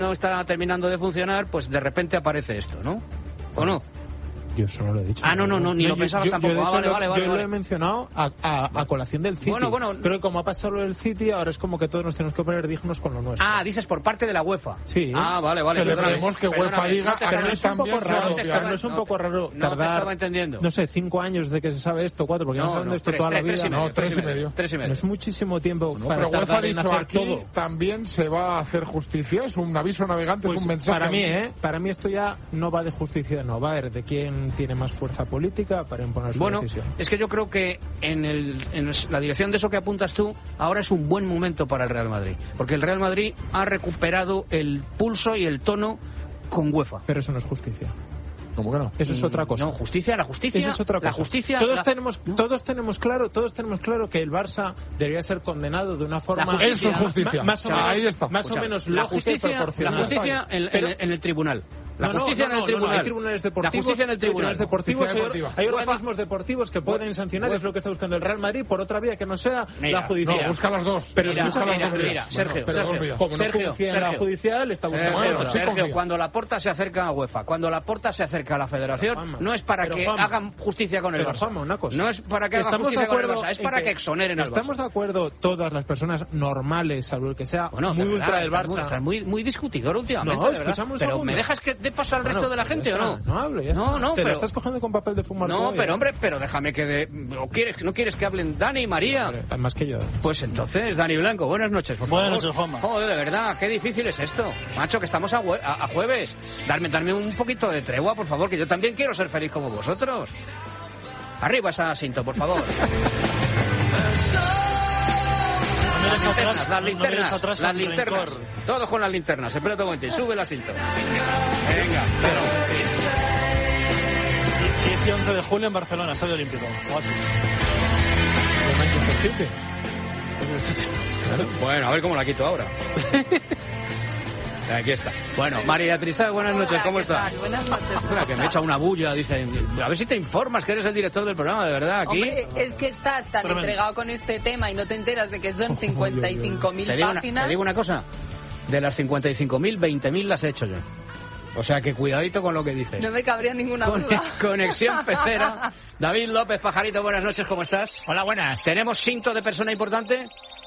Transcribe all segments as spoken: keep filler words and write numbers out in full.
no está terminando de funcionar, pues de repente aparece esto, ¿no? ¿O no? Yo eso no lo he dicho. Ah, no, no, no, ni yo, lo pensabas yo, tampoco. Yo, de hecho, ah, vale, lo, vale, vale, yo vale. lo he mencionado a, a, a colación del City. Bueno, bueno. Creo que como ha pasado lo del City, ahora es como que todos nos tenemos que poner dignos con lo nuestro. Ah, dices por parte de la UEFA. Sí. Ah, vale, vale. Celebremos que UEFA diga... Pero no es un poco raro, pero no es un poco raro no tardar, estaba entendiendo. no sé, cinco años de que se sabe esto, cuatro, porque no, no saben de esto tres, toda tres, la vida. Tres y medio, no, tres y medio. Tres y medio. No es muchísimo tiempo no, para pero UEFA ha tardar en dicho hacer aquí todo. también se va a hacer justicia, es un aviso navegante, Pues es un mensaje. para mí, ¿eh? Para mí esto ya no va de justicia, no va a ver de quién tiene más fuerza política para imponer su bueno, decisión. Es que yo creo que en, el, en la dirección de eso que apuntas tú, ahora es un buen momento para el Real Madrid, porque el Real Madrid ha recuperado el pulso y el tono con UEFA. Pero eso no es justicia. ¿Cómo que no? Eso es otra cosa. No, justicia, la justicia. Eso es otra cosa. La justicia. Todos la... tenemos, todos tenemos claro, todos tenemos claro que el Barça debería ser condenado de una forma. Eso es justicia. Más o menos, ahí está. Más o menos la lógica justicia, y proporcional. La justicia en, Pero, en, en el tribunal. La no, justicia no, no, en el tribunal. No, no, hay tribunales deportivos. La justicia en el tribunal. Hay, deportivos, justicia hay, hay organismos deportivos que pueden sancionar, es lo que está buscando el Real Madrid, por otra vía que no sea mira, la judicial. No, busca las dos. Pero mira, busca mira, las dos. mira, Sergio, pero Sergio, como no Sergio, confía en Sergio, la judicial, está buscando Sergio, otra. Sergio, cuando Laporta se acerca a UEFA, cuando Laporta se acerca a la Federación, Juanma, no es para que Juanma, hagan justicia con el pero Barça. Juanma, una cosa. No es para que hagan estamos justicia de acuerdo con el Barça, es para que, que exoneren al Barça. Estamos de acuerdo todas las personas normales, salvo el que sea bueno, muy de ultra verdad, del estás Barça. Muy, estás muy, muy discutidor últimamente. No, de verdad. escuchamos un Pero segundo. ¿me dejas que dé paso al Bueno, resto de la ya gente está, o no? No hablo, ya no, está. no, Te pero... la estás cogiendo con papel de fumar. No, todo, pero ya. hombre, pero déjame que de... ¿No quieres, ¿No quieres que hablen Dani y María? Hombre, más que yo. Pues entonces, Dani Blanco, buenas noches, por favor. Buenas noches, Juanma. Joder, de verdad, qué difícil es esto. Macho, que estamos a, a, a jueves. Darme, darme un poquito de tregua, por favor, que yo también quiero ser feliz como vosotros. Arriba esa cinta, por favor. No mires atrás, Las no linternas, mires atrás las con linternas. rencor. Todos con las linternas. Espérate un momento, sube la cinta. Venga, pero... diez y once de julio en Barcelona, Estadio Olímpico. O así. Bueno, a ver cómo la quito ahora. Aquí está. Bueno, María Trisá, buenas noches, Hola, ¿cómo ¿qué estás? tal? Buenas noches. Espera, que me echa una bulla, dicen. A ver si te informas que eres el director del programa, de verdad, aquí. Hombre, es que estás tan Tremendo. entregado con este tema y no te enteras de que son cincuenta y cinco mil Te digo, una, páginas. te digo una cosa, de las cincuenta y cinco mil, veinte mil las he hecho yo. O sea que cuidadito con lo que dices. No me cabría ninguna Con- duda. Conexión Pecera. David López Pajarito, buenas noches, ¿cómo estás? Hola, buenas. ¿Tenemos cinto de persona importante?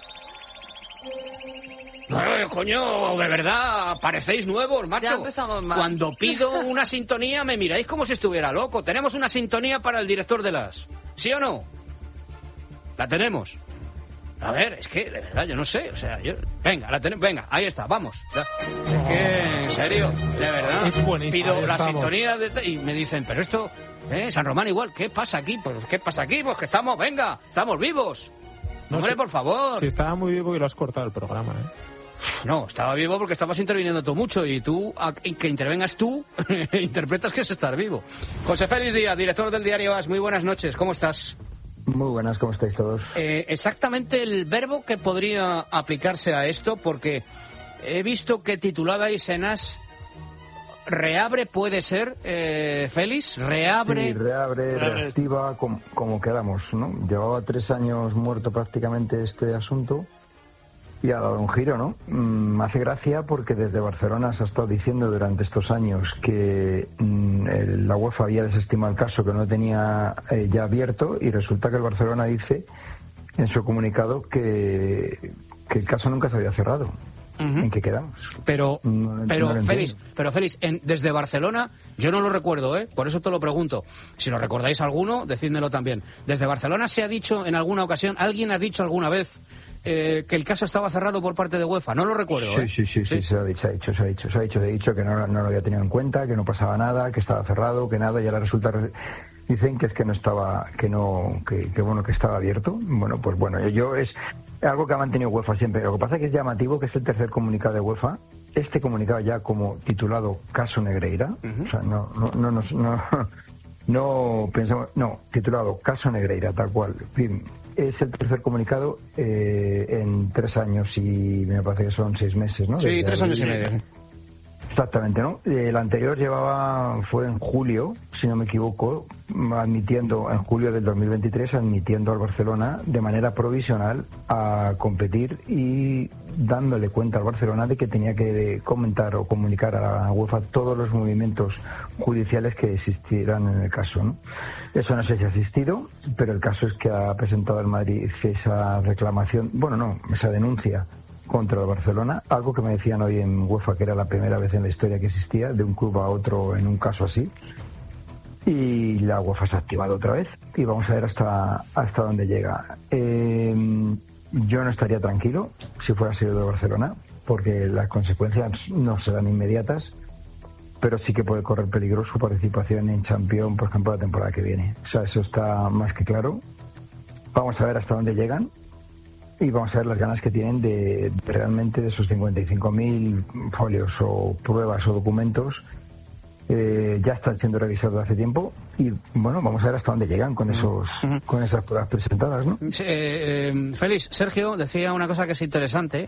No, coño, de verdad, parecéis nuevos, macho. Ya empezamos mal. Cuando pido una sintonía me miráis como si estuviera loco. Tenemos una sintonía para el director de las... ¿Sí o no? La tenemos. A ver, es que, de verdad, yo no sé, o sea, yo... Venga, la tenemos, venga, ahí está, vamos. Ya. Es que, en serio, de verdad. Es buenísimo. Pido Ahí la estamos. sintonía de... y me dicen, pero esto, ¿eh? San Román igual, ¿qué pasa aquí? Pues, ¿qué pasa aquí? Pues que estamos, venga, estamos vivos. No, Hombre, sí- por favor. Sí, estaba muy vivo y lo has cortado el programa, ¿eh? No, estaba vivo porque estabas interviniendo tú mucho y tú, a- y que intervengas tú, interpretas que es estar vivo. José Félix Díaz, director del diario AS, muy buenas noches, ¿cómo estás? Muy buenas, ¿cómo estáis todos? Eh, exactamente el verbo que podría aplicarse a esto, porque he visto que titulabais en AS, ¿reabre puede ser, eh, Félix? ¿Reabre? Sí, reabre, Reabre. reactiva, como, como quedamos, ¿no? Llevaba tres años muerto prácticamente este asunto y ha dado un giro, ¿no? Mm, me hace gracia porque desde Barcelona se ha estado diciendo durante estos años que mm, el- la UEFA había desestimado el caso, que no tenía eh, ya abierto, y resulta que el Barcelona dice en su comunicado que, que el caso nunca se había cerrado. Ujú. ¿En qué quedamos? Pero, No, pero no lo Félix, entiendo. pero Félix, en- desde Barcelona, yo no lo recuerdo, ¿eh? Por eso te lo pregunto. Si lo recordáis alguno, decídmelo también. Desde Barcelona se ha dicho en alguna ocasión, alguien ha dicho alguna vez eh, que el caso estaba cerrado por parte de UEFA. No lo recuerdo, ¿eh? Sí, sí, sí, sí, se ha dicho, se ha dicho, se ha dicho, se ha dicho, se ha dicho que no, no lo había tenido en cuenta, que no pasaba nada, que estaba cerrado, que nada, y ahora resulta, dicen que es que no estaba, que no, que, que bueno, que estaba abierto. Bueno, pues bueno, yo, yo es algo que ha mantenido UEFA siempre. Lo que pasa es que es llamativo que es el tercer comunicado de UEFA. Este comunicado ya como titulado Caso Negreira, Ujú. o sea, no, no, no, no, no, no pensamos, no, titulado Caso Negreira, tal cual. En fin, es el tercer comunicado eh, en tres años y me parece que son seis meses, ¿no? Sí, Desde tres años y abril. medio. Exactamente, ¿no? El anterior llevaba, fue en julio, si no me equivoco, admitiendo, en julio del dos mil veintitrés, admitiendo al Barcelona de manera provisional a competir y dándole cuenta al Barcelona de que tenía que comentar o comunicar a la UEFA todos los movimientos judiciales que existieran en el caso, ¿no? Eso no sé si ha existido, pero el caso es que ha presentado el Madrid esa reclamación, bueno, no, esa denuncia contra el Barcelona, algo que me decían hoy en UEFA que era la primera vez en la historia que existía de un club a otro en un caso así, y la UEFA se ha activado otra vez y vamos a ver hasta hasta dónde llega. Eh, yo no estaría tranquilo si fuera seguidor de Barcelona, porque las consecuencias no serán inmediatas, pero sí que puede correr peligro su participación en Champions, por ejemplo, la temporada que viene. O sea, eso está más que claro. Vamos a ver hasta dónde llegan. Y vamos a ver las ganas que tienen de, de realmente de esos cincuenta y cinco mil folios o pruebas o documentos. Eh, ya están siendo revisados hace tiempo y bueno, vamos a ver hasta dónde llegan con esos uh-huh. con esas pruebas presentadas, ¿no? Sí, eh, eh, Félix, Sergio decía una cosa que es interesante,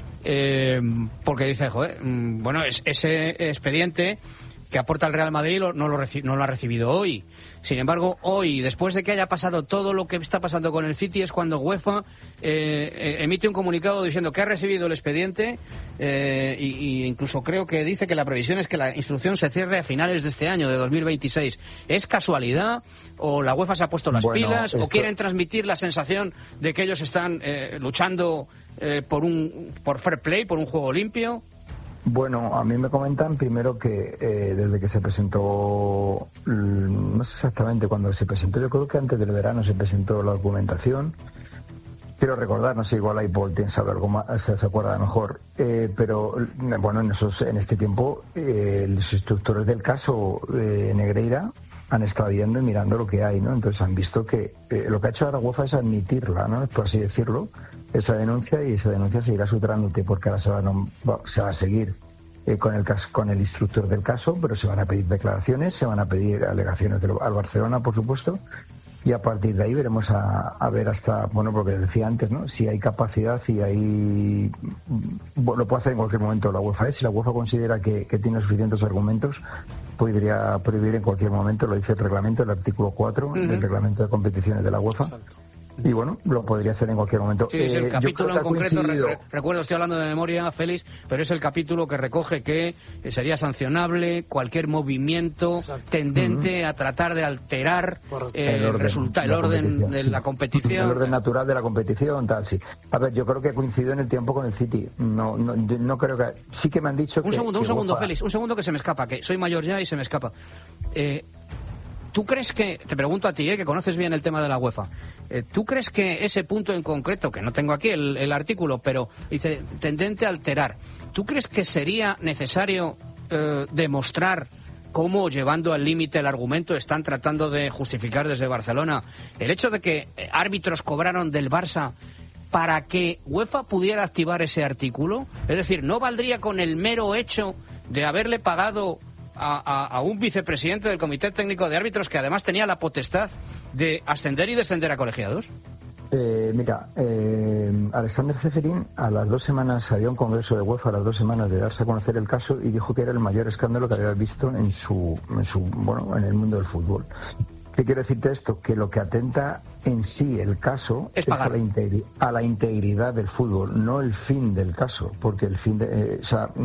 eh, porque dice, joder, bueno, es, ese expediente que aporta el Real Madrid lo, no, lo reci- no lo ha recibido hoy. Sin embargo, hoy, después de que haya pasado todo lo que está pasando con el City, es cuando UEFA eh, eh, emite un comunicado diciendo que ha recibido el expediente eh, y, y incluso creo que dice que la previsión es que la instrucción se cierre a finales de este año, de dos mil veintiséis. ¿Es casualidad o la UEFA se ha puesto las bueno, pilas esto... o quieren transmitir la sensación de que ellos están eh, luchando eh, por un por fair play, por un juego limpio? Bueno, a mí me comentan primero que eh, desde que se presentó, no sé exactamente cuándo se presentó, yo creo que antes del verano se presentó la documentación. Quiero recordar, no sé, igual ahí Paul tiene saber algo más, se, se acuerda mejor, eh, pero bueno, en esos en este tiempo eh, los instructores del caso eh, Negreira han estado viendo y mirando lo que hay, ¿no? Entonces han visto que eh, lo que ha hecho ahora UEFA es admitirla, ¿no? Por así decirlo, esa denuncia, y esa denuncia seguirá su trámite porque ahora se va, no, va, se va a seguir eh, con el caso, con el instructor del caso, pero se van a pedir declaraciones, se van a pedir alegaciones del, al Barcelona, por supuesto, y a partir de ahí veremos a, a ver hasta, bueno, porque decía antes, ¿no? Si hay capacidad, si hay... Bueno, lo puede hacer en cualquier momento la UEFA, ¿eh? Si la UEFA considera que, que tiene suficientes argumentos, podría prohibir en cualquier momento, lo dice el reglamento, el artículo cuatro uh-huh. del reglamento de competiciones de la UEFA. Exacto. Y bueno, lo podría hacer en cualquier momento. Sí, es el eh, capítulo en concreto, re- recuerdo, estoy hablando de memoria, Félix, pero es el capítulo que recoge que sería sancionable cualquier movimiento Exacto. tendente uh-huh. a tratar de alterar eh, el orden, resulta, el orden de la competición. El orden natural de la competición, tal, sí. A ver, yo creo que coincidió en el tiempo con el City. No, no, no creo que... Sí que me han dicho un que... Segundo, que un segundo, UEFA... Félix, un segundo que se me escapa, que soy mayor ya y se me escapa. Eh... ¿Tú crees que, te pregunto a ti, eh, que conoces bien el tema de la UEFA, eh, ¿tú crees que ese punto en concreto, que no tengo aquí el, el artículo, pero dice tendente a alterar, ¿tú crees que sería necesario eh, demostrar cómo, llevando al límite el argumento, están tratando de justificar desde Barcelona el hecho de que eh, árbitros cobraron del Barça para que UEFA pudiera activar ese artículo? Es decir, ¿no valdría con el mero hecho de haberle pagado A, a, a un vicepresidente del Comité Técnico de Árbitros que además tenía la potestad de ascender y descender a colegiados? Eh, mira, eh, Alexander Ceferín a las dos semanas había un congreso de UEFA a las dos semanas de darse a conocer el caso y dijo que era el mayor escándalo que había visto en su, en su bueno, en el mundo del fútbol. ¿Qué quiero decirte esto? Que lo que atenta en sí el caso es, es a, la integri- a la integridad del fútbol, no el fin del caso, porque el fin de, eh, o sea,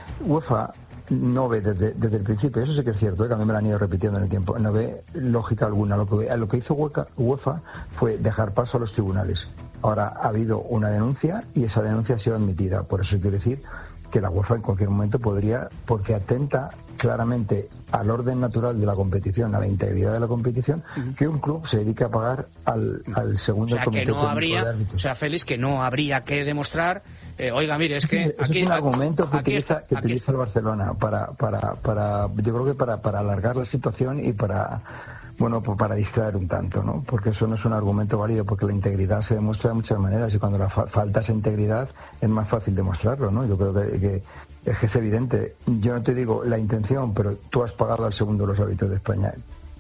UEFA no ve desde, desde el principio, eso sí que es cierto, ¿eh? Que a mí me lo han ido repitiendo en el tiempo, no ve lógica alguna. Lo que, lo que hizo UEFA fue dejar paso a los tribunales. Ahora ha habido una denuncia y esa denuncia ha sido admitida. Por eso quiero decir que la UEFA en cualquier momento podría, porque atenta claramente al orden natural de la competición, a la integridad de la competición, uh-huh. que un club se dedique a pagar al, al segundo o sea, comité que no habría, de árbitros. O sea, Félix, que no habría que demostrar, eh, oiga, mire, es que aquí... Es un argumento que aquí utiliza, está, que aquí utiliza el Barcelona para, para, para, yo creo que para, para alargar la situación y para... Bueno, pues para distraer un tanto, ¿no? Porque eso no es un argumento válido, porque la integridad se demuestra de muchas maneras y cuando la fa- falta esa integridad es más fácil demostrarlo, ¿no? Yo creo que, que es que es evidente. Yo no te digo la intención, pero tú has pagado al segundo de los árbitros de España.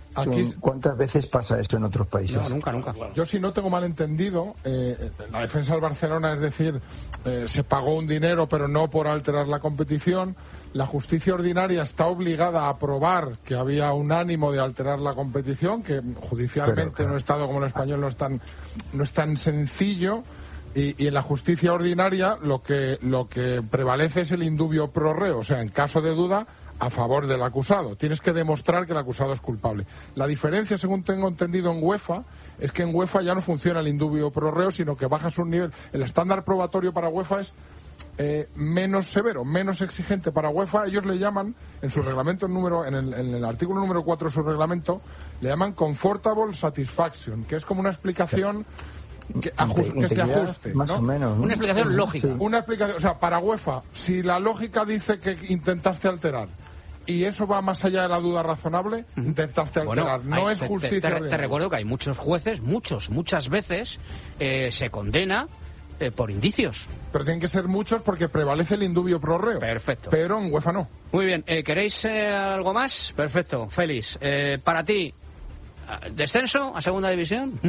Aquí, ¿Cuántas veces pasa esto en otros países? No, nunca, nunca. Yo, si no tengo mal entendido, eh, la defensa del Barcelona, es decir, eh, se pagó un dinero, pero no por alterar la competición. La justicia ordinaria está obligada a probar que había un ánimo de alterar la competición, que judicialmente pero, en un Estado como el español no es tan, no es tan sencillo. Y, y en la justicia ordinaria lo que, lo que prevalece es el indubio pro reo, o sea, en caso de duda, a favor del acusado. Tienes que demostrar que el acusado es culpable. La diferencia, según tengo entendido en UEFA, es que en UEFA ya no funciona el indubio pro reo, sino que bajas un nivel. El estándar probatorio para UEFA es eh, menos severo, menos exigente. Para UEFA ellos le llaman, en su reglamento número, en el, en el artículo número cuatro de su reglamento, le llaman comfortable satisfaction, que es como una explicación que, ajust, que se ajuste, más ¿no? o menos, ¿no? Una explicación lógica. Sí. Una explicación, o sea, para UEFA, si la lógica dice que intentaste alterar y eso va más allá de la duda razonable, intentaste alterar. Bueno, no hay, es te, justicia. Te, te, te recuerdo que hay muchos jueces, muchos, muchas veces eh, se condena eh, por indicios. Pero tienen que ser muchos porque prevalece el indubio pro reo. Perfecto. Pero en UEFA no. Muy bien, eh, ¿queréis eh, algo más? Perfecto, Félix. Eh, para ti, ¿descenso a segunda división?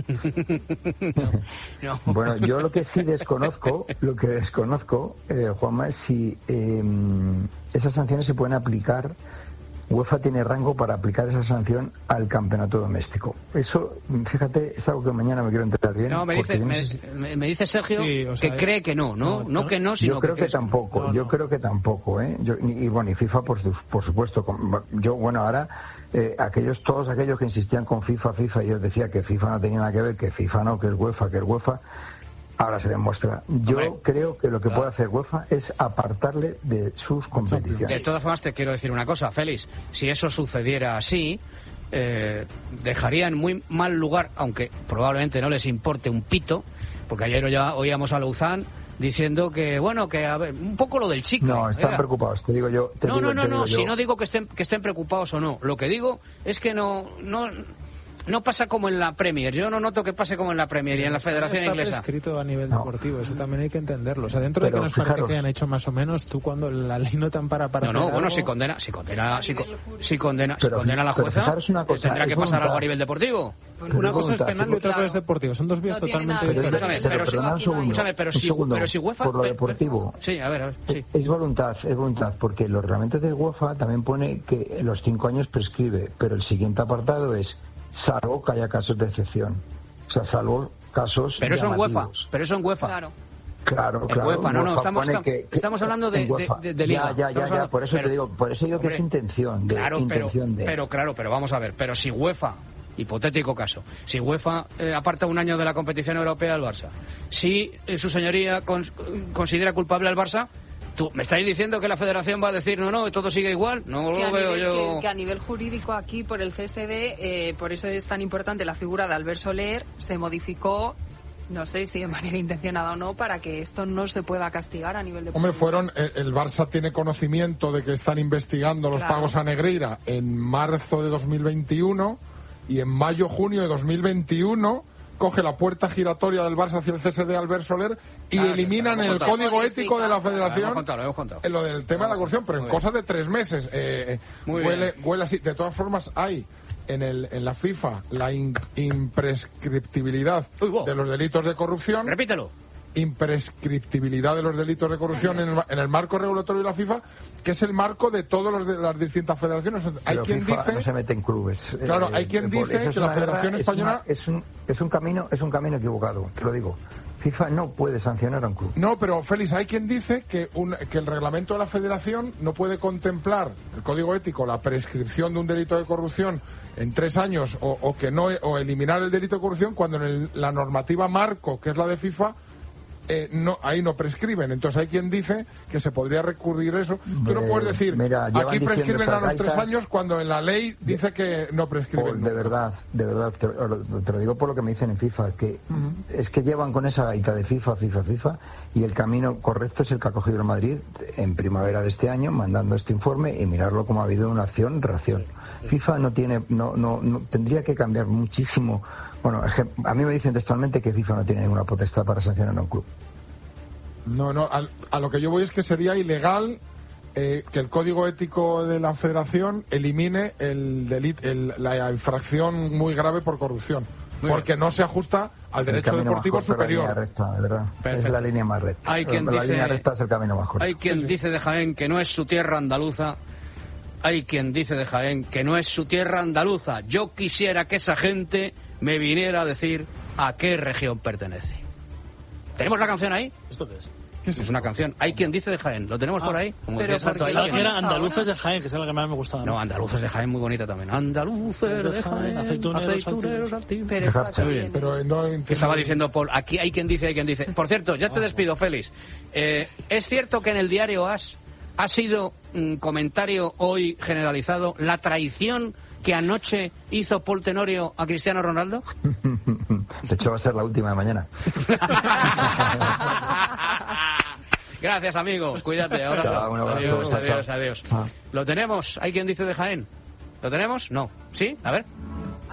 no, no. Bueno, yo lo que sí desconozco, lo que desconozco, eh, Juanma, es si eh, esas sanciones se pueden aplicar. UEFA tiene rango para aplicar esa sanción al campeonato doméstico. Eso, fíjate, es algo que mañana me quiero enterar bien. No, me dice, me, me, me dice Sergio sí, o sea, que cree que no, ¿no? No, no que no, sino yo creo que, que, que tampoco, no, yo no. creo que tampoco, ¿eh? Yo, y, y bueno, y FIFA, por, por supuesto. Yo, bueno, ahora, eh, aquellos todos aquellos que insistían con FIFA, FIFA, y yo decía que FIFA no tenía nada que ver, que FIFA no, que es UEFA, que es UEFA. Ahora se demuestra. Yo Hombre, creo que lo que claro. puede hacer UEFA es apartarle de sus competiciones. De todas formas, te quiero decir una cosa, Félix. Si eso sucediera así, eh, dejaría en muy mal lugar, aunque probablemente no les importe un pito, porque ayer ya oíamos a Luzán diciendo que, bueno, que a ver, un poco lo del chico. No, están ¿verdad? preocupados, te digo yo. Te no, digo, no, no, te no, digo si yo. no digo que estén, que estén preocupados o no. Lo que digo es que no... no No pasa como en la Premier. Yo no noto que pase como en la Premier y en la Federación está Inglesa. Está prescrito a nivel no. deportivo, eso también hay que entenderlo. O sea, dentro Pero de que nos fijaros. parece que han hecho más o menos, tú cuando la ley no te ampara para... No, no, bueno, algo... si condena, si condena, si, si condena, pero, si condena a la jueza, una cosa, tendrá que pasar algo a nivel deportivo. Pero una cosa es penal y otra cosa es deportivo. Son dos vías no totalmente pero, diferentes. Pero, pero, pero, pero, un segundo, escúchame, pero, si, segundo, pero si UEFA... por lo deportivo. Sí, a ver, a ver. Sí. Es voluntad, es voluntad, porque los reglamentos de UEFA también pone que los cinco años prescribe, pero el siguiente apartado es salvo que haya casos de excepción. O sea, salvo casos Pero eso en UEFA, pero eso en UEFA. Claro. Claro, claro. En UEFA, no, no, estamos, estamos, que, estamos hablando de, de, de, de liga. Ya, ya, ya, hablando, ya, por eso pero, te digo, por eso digo hombre, que es intención de... Claro, intención pero, de... pero claro, pero vamos a ver, pero si UEFA, hipotético caso, si UEFA eh, aparta un año de la competición europea al Barça, si eh, su señoría con, considera culpable al Barça, ¿tú me estáis diciendo que la federación va a decir no, no, todo sigue igual? No que lo veo nivel, yo... Que, que a nivel jurídico aquí, por el C S D, eh, por eso es tan importante la figura de Albert Soler, se modificó, no sé si de manera intencionada o no, para que esto no se pueda castigar a nivel de... Hombre, fueron... El, el Barça tiene conocimiento de que están investigando los claro. pagos a Negreira en marzo de dos mil veintiuno y en mayo-junio de dos mil veintiuno... coge la puerta giratoria del Barça hacia el C S D Albert Soler y claro, eliminan sí, el contado. código ético de la Federación lo hemos contado, lo hemos contado. en lo del tema de la corrupción, pero en Muy cosas de tres meses. Eh, Muy huele, bien. huele así. De todas formas, hay en, el, en la FIFA la in, imprescriptibilidad Uy, wow. de los delitos de corrupción. Repítelo. Imprescriptibilidad de los delitos de corrupción en el, en el marco regulatorio de la FIFA, que es el marco de todas las distintas federaciones. Hay Pero quien FIFA dice no se mete en clubes. Claro, eh, hay quien dice es que la Federación guerra, Española es, una, es, un, es un camino es un camino equivocado, te lo digo. FIFA no puede sancionar a un club. No, pero Félix, hay quien dice que, un, que el reglamento de la Federación no puede contemplar el código ético, la prescripción de un delito de corrupción en tres años o, o que no o eliminar el delito de corrupción cuando en el, la normativa marco, que es la de FIFA, Eh, no, ahí no prescriben. Entonces hay quien dice que se podría recurrir eso. Tú no puedes decir, Mira, aquí prescriben a los tres gaitas, años cuando en la ley dice que no prescriben. De verdad, de verdad, te, te lo digo por lo que me dicen en FIFA, que uh-huh. es que llevan con esa gaita de FIFA, FIFA, FIFA, y el camino correcto es el que ha cogido el Madrid en primavera de este año, mandando este informe y mirarlo como ha habido una acción-reacción. FIFA no tiene, no, no, no tendría que cambiar muchísimo. Bueno, es que a mí me dicen textualmente que FIFA no tiene ninguna potestad para sancionar a un club. No, no, a, a lo que yo voy es que sería ilegal eh, que el código ético de la Federación elimine el delito, el, la infracción muy grave por corrupción. Muy porque bien. No se ajusta al derecho deportivo superior. La recta, ¿verdad? Es la línea más recta. Hay quien la dice, línea recta es el camino más corto. Hay quien sí, sí. dice de Jaén que no es su tierra andaluza. Hay quien dice de Jaén que no es su tierra andaluza. Yo quisiera que esa gente me viniera a decir a qué región pertenece. ¿Tenemos la canción ahí? ¿Esto qué es? ¿Qué es, es una canción. Hay quien dice de Jaén. ¿Lo tenemos ah, por ahí? Como pero pensaba que era Andaluces de Jaén, que es la que más me gustaba. No, Andaluces de Jaén, muy bonita también. Andaluces de Jaén, aceituneros, aceituneros altivos. Pero, está bien. pero no ¿Qué estaba diciendo Paul? Aquí hay quien dice, hay quien dice. Por cierto, ya te despido, Félix. Eh, ¿Es cierto que en el diario As ha sido un comentario hoy generalizado la traición que anoche hizo Paul Tenorio a Cristiano Ronaldo? De hecho, va a ser la última de mañana. Gracias, amigo. Cuídate. Ahora chao, adiós, chao, adiós, chao. adiós. Ah. ¿Lo tenemos? ¿Hay quien dice de Jaén? ¿Lo tenemos? No. ¿Sí? A ver.